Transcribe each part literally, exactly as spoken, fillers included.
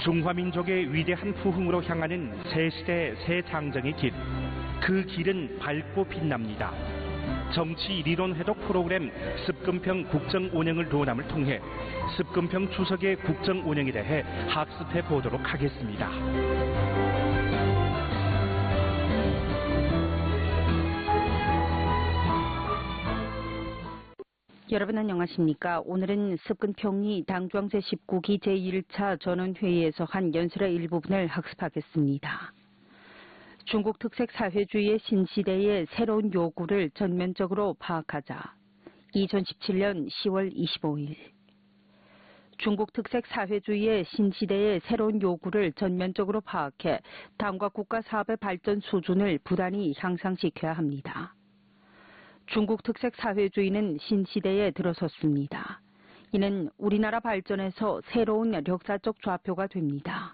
중화민족의 위대한 부흥으로 향하는 새 시대 새 장정의 길. 그 길은 밝고 빛납니다. 정치 이론 해독 프로그램 습근평 국정 운영을 도남을 통해 습근평 주석의 국정 운영에 대해 학습해 보도록 하겠습니다. 여러분 안녕하십니까? 오늘은 습근평이 당주왕 제십구 기 제일 차 전원회의에서 한 연설의 일부분을 학습하겠습니다. 중국 특색 사회주의의 신시대의 새로운 요구를 전면적으로 파악하자. 이천십칠 년 시월 이십오일. 중국 특색 사회주의의 신시대의 새로운 요구를 전면적으로 파악해 당과 국가 사업의 발전 수준을 부단히 향상시켜야 합니다. 중국 특색 사회주의는 신시대에 들어섰습니다. 이는 우리나라 발전에서 새로운 역사적 좌표가 됩니다.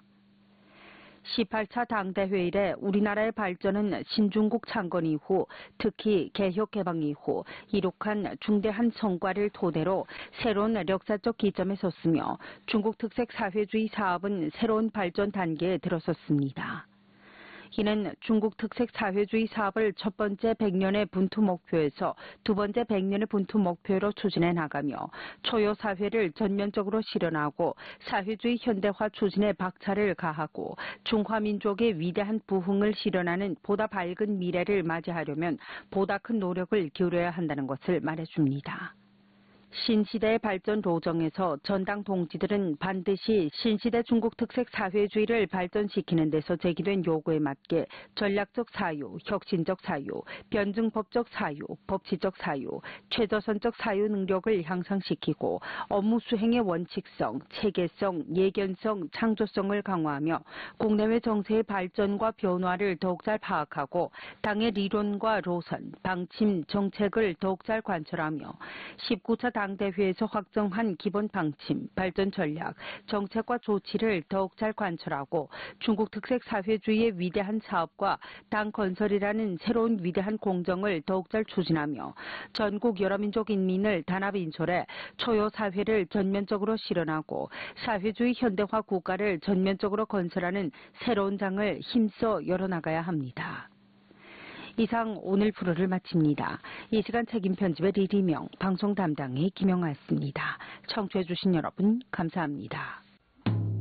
십팔 차 당대회 이래 우리나라의 발전은 신중국 창건 이후 특히 개혁 개방 이후 이룩한 중대한 성과를 토대로 새로운 역사적 기점에 섰으며 중국 특색 사회주의 사업은 새로운 발전 단계에 들어섰습니다. 이는 중국 특색 사회주의 사업을 첫 번째 백 년의 분투 목표에서 두 번째 백 년의 분투 목표로 추진해 나가며 초요 사회를 전면적으로 실현하고 사회주의 현대화 추진에 박차를 가하고 중화민족의 위대한 부흥을 실현하는 보다 밝은 미래를 맞이하려면 보다 큰 노력을 기울여야 한다는 것을 말해줍니다. 신시대의 발전 로정에서 전당 동지들은 반드시 신시대 중국 특색 사회주의를 발전시키는 데서 제기된 요구에 맞게 전략적 사유, 혁신적 사유, 변증법적 사유, 법치적 사유, 최저선적 사유 능력을 향상시키고 업무 수행의 원칙성, 체계성, 예견성, 창조성을 강화하며 국내외 정세의 발전과 변화를 더욱 잘 파악하고 당의 리론과 노선, 방침, 정책을 더욱 잘 관철하며 십구 차 당대회에서 확정한 기본 방침, 발전 전략, 정책과 조치를 더욱 잘 관철하고 중국 특색 사회주의의 위대한 사업과 당 건설이라는 새로운 위대한 공정을 더욱 잘 추진하며 전국 여러 민족 인민을 단합 인솔해 초요 사회를 전면적으로 실현하고 사회주의 현대화 국가를 전면적으로 건설하는 새로운 장을 힘써 열어나가야 합니다. 이상 오늘 프로를 마칩니다. 이 시간 책임 편집의 리리명, 방송 담당의 김영아였습니다. 청취해 주신 여러분 감사합니다.